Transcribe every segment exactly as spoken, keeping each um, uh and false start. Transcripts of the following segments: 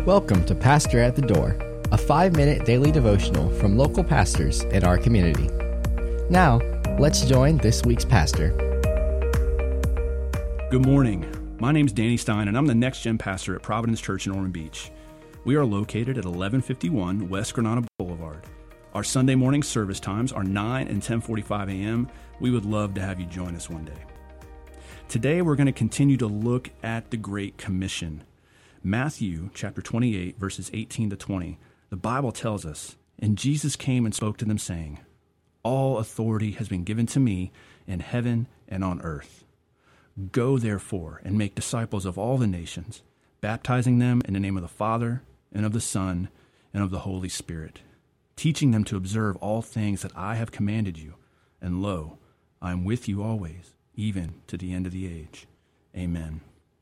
Welcome to Pastor at the Door, a five-minute daily devotional from local pastors in our community. Now, let's join this week's pastor. Good morning. My name's Danny Stein, and I'm the Next Gen pastor at Providence Church in Ormond Beach. We are located at eleven fifty-one West Granada Boulevard. Our Sunday morning service times are nine and ten forty-five a.m. We would love to have you join us one day. Today, we're going to continue to look at the Great Commission. Matthew chapter twenty-eight, verses eighteen to twenty, the Bible tells us, "And Jesus came and spoke to them, saying, All authority has been given to me in heaven and on earth. Go, therefore, and make disciples of all the nations, baptizing them in the name of the Father, and of the Son, and of the Holy Spirit, teaching them to observe all things that I have commanded you. And lo, I am with you always, even to the end of the age. Amen."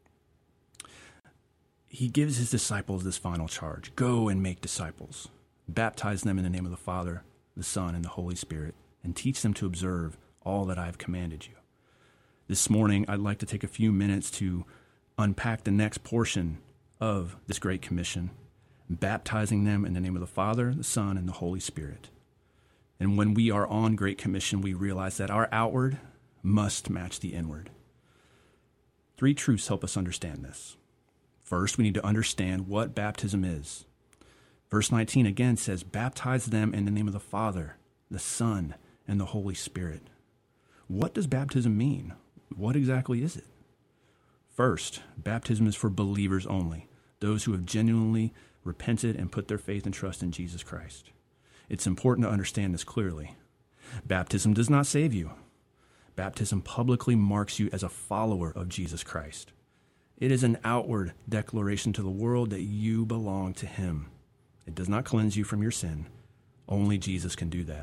He gives his disciples this final charge: go and make disciples. Baptize them in the name of the Father, the Son, and the Holy Spirit, and teach them to observe all that I have commanded you. This morning, I'd like to take a few minutes to unpack the next portion of this Great Commission, baptizing them in the name of the Father, the Son, and the Holy Spirit. And when we are on Great Commission, we realize that our outward must match the inward. Three truths help us understand this. First, we need to understand what baptism is. Verse nineteen again says, baptize them in the name of the Father, the Son, and the Holy Spirit. What does baptism mean? What exactly is it? First, baptism is for believers only, those who have genuinely repented and put their faith and trust in Jesus Christ. It's important to understand this clearly. Baptism does not save you. Baptism publicly marks you as a follower of Jesus Christ. It is an outward declaration to the world that you belong to him. It does not cleanse you from your sin. Only Jesus can do that.